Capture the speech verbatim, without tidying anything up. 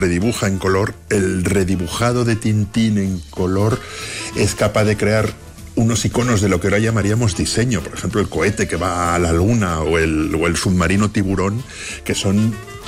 redibuja en color, el redibujado de Tintín en color es capaz de crear unos iconos de lo que ahora llamaríamos diseño, por ejemplo el cohete que va a la luna o el, o el submarino tiburón, que son